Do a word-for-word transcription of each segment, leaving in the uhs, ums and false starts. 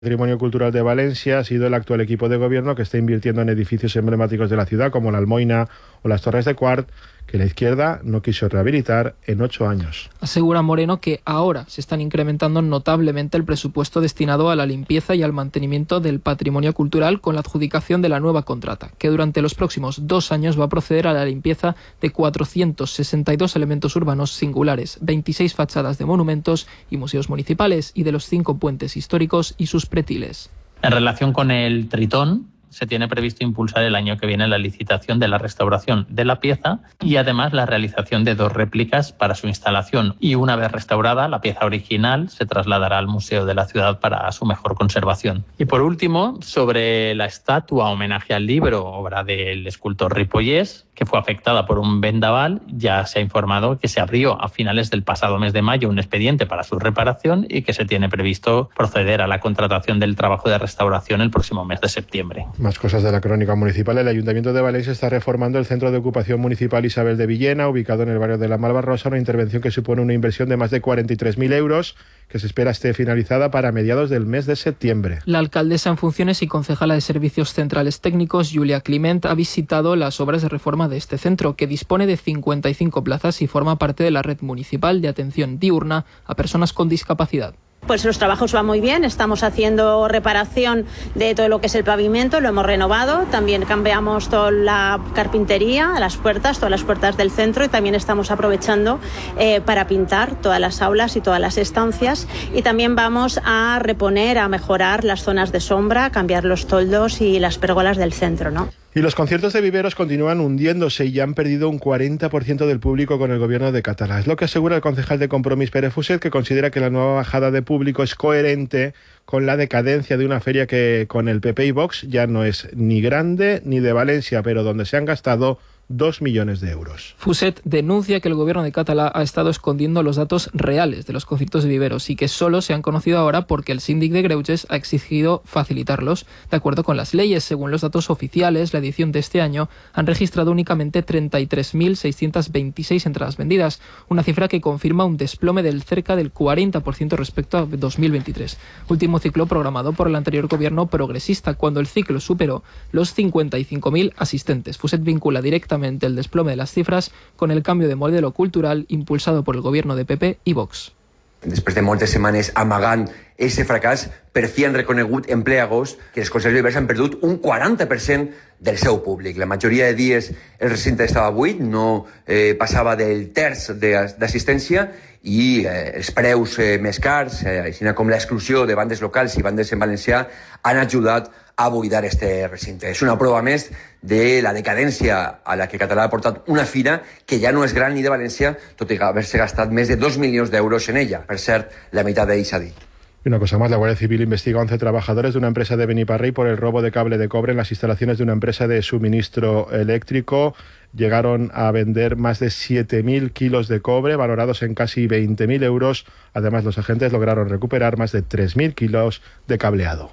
Patrimonio Cultural de Valencia ha sido el actual equipo de gobierno que está invirtiendo en edificios emblemáticos de la ciudad como la Almoina o las Torres de Quart, que la izquierda no quiso rehabilitar en ocho años. Asegura Moreno que ahora se están incrementando notablemente el presupuesto destinado a la limpieza y al mantenimiento del patrimonio cultural con la adjudicación de la nueva contrata, que durante los próximos dos años va a proceder a la limpieza de cuatrocientos sesenta y dos elementos urbanos singulares, veintiséis fachadas de monumentos y museos municipales y de los cinco puentes históricos y sus pretiles. En relación con el Tritón, se tiene previsto impulsar el año que viene la licitación de la restauración de la pieza y además la realización de dos réplicas para su instalación. Y una vez restaurada, la pieza original se trasladará al Museo de la Ciudad para su mejor conservación. Y por último, sobre la estatua homenaje al libro, obra del escultor Ripollès, que fue afectada por un vendaval, ya se ha informado que se abrió a finales del pasado mes de mayo un expediente para su reparación y que se tiene previsto proceder a la contratación del trabajo de restauración el próximo mes de septiembre. Más cosas de la crónica municipal. El Ayuntamiento de Valencia está reformando el Centro de Ocupación Municipal Isabel de Villena, ubicado en el barrio de la Malvarrosa, una intervención que supone una inversión de más de cuarenta y tres mil euros, que se espera esté finalizada para mediados del mes de septiembre. La alcaldesa en funciones y concejala de Servicios Centrales Técnicos, Julia Climent, ha visitado las obras de reforma de este centro, que dispone de cincuenta y cinco plazas y forma parte de la red municipal de atención diurna a personas con discapacidad. Pues los trabajos van muy bien, estamos haciendo reparación de todo lo que es el pavimento, lo hemos renovado, también cambiamos toda la carpintería, las puertas, todas las puertas del centro y también estamos aprovechando eh, para pintar todas las aulas y todas las estancias y también vamos a reponer, a mejorar las zonas de sombra, cambiar los toldos y las pérgolas del centro, ¿no? Y los conciertos de viveros continúan hundiéndose y ya han perdido un cuarenta por ciento del público con el gobierno de Català. Es lo que asegura el concejal de Compromís, Pere Fuset, que considera que la nueva bajada de público es coherente con la decadencia de una feria que con el P P y Vox ya no es ni grande ni de Valencia, pero donde se han gastado dos millones de euros. Fuset denuncia que el gobierno de Català ha estado escondiendo los datos reales de los conciertos de viveros y que solo se han conocido ahora porque el síndic de Greuges ha exigido facilitarlos. De acuerdo con las leyes, según los datos oficiales, la edición de este año han registrado únicamente treinta y tres mil seiscientas veintiséis entradas vendidas, una cifra que confirma un desplome del cerca del cuarenta por ciento respecto a dos mil veintitrés, último ciclo programado por el anterior gobierno progresista, cuando el ciclo superó los cincuenta y cinco mil asistentes. Fuset vincula directamente el desplome de las cifras con el cambio de modelo cultural impulsado por el gobierno de P P i Vox. Després de moltes setmanes amagant aquest fracàs, per fi han reconegut empleados que els concerts de viveros han perdut un quaranta per cent del seu públic. La majoria de dies el recinte estava buit, no eh, passava del terç d'assistència i eh, els preus eh, més cars, eh, així com l'exclusió de bandes locals i bandes en valencià, han ajudat a buidar este recinte. És una prova més de la decadència a la que Català ha portat una fira que ja no és gran ni de València, tot i haver-se gastat més de dos milions d'euros en ella. Per cert, la meitat d'ells ha dit. Y una cosa más, la Guardia Civil investiga a once trabajadores de una empresa de Beniparrey por el robo de cable de cobre en las instalaciones de una empresa de suministro eléctrico. Llegaron a vender más de siete mil kilos de cobre, valorados en casi veinte mil euros. Además, los agentes lograron recuperar más de tres mil kilos de cableado.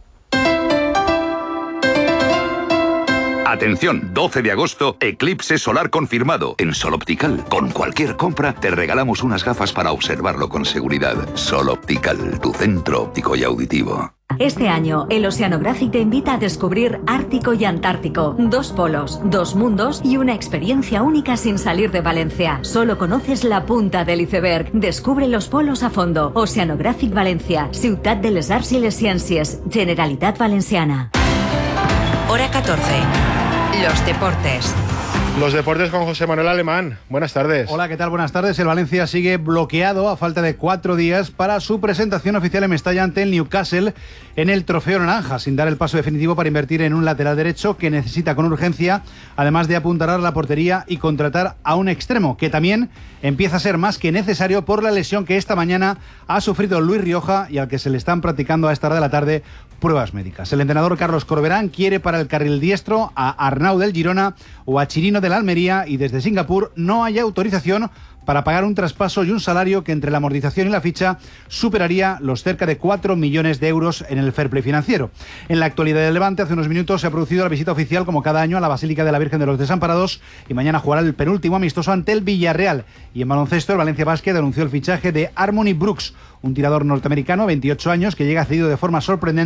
Atención, doce de agosto, eclipse solar confirmado. En Sol Optical, con cualquier compra, te regalamos unas gafas para observarlo con seguridad. Sol Optical, tu centro óptico y auditivo. Este año, el Oceanographic te invita a descubrir Ártico y Antártico. Dos polos, dos mundos y una experiencia única sin salir de Valencia. Solo conoces la punta del iceberg. Descubre los polos a fondo. Oceanographic Valencia, Ciutat de les Arts i les Ciències, Generalitat Valenciana. Hora catorce. Los deportes. Los deportes con José Manuel Alemán. Buenas tardes. Hola, ¿qué tal? Buenas tardes. El Valencia sigue bloqueado a falta de cuatro días para su presentación oficial en Mestalla ante el Newcastle en el Trofeo Naranja, sin dar el paso definitivo para invertir en un lateral derecho que necesita con urgencia, además de apuntalar la portería y contratar a un extremo, que también empieza a ser más que necesario por la lesión que esta mañana ha sufrido Luis Rioja y al que se le están practicando a esta hora de la tarde pruebas médicas. El entrenador Carlos Corberán quiere para el carril diestro a Arnau del Girona o a Chirino de la Almería y desde Singapur no hay autorización para pagar un traspaso y un salario que entre la amortización y la ficha superaría los cerca de cuatro millones de euros en el fair play financiero. En la actualidad del Levante, hace unos minutos se ha producido la visita oficial, como cada año, a la Basílica de la Virgen de los Desamparados, y mañana jugará el penúltimo amistoso ante el Villarreal. Y en baloncesto, el Valencia Basket anunció el fichaje de Harmony Brooks, un tirador norteamericano, veintiocho años, que llega cedido de forma sorprendente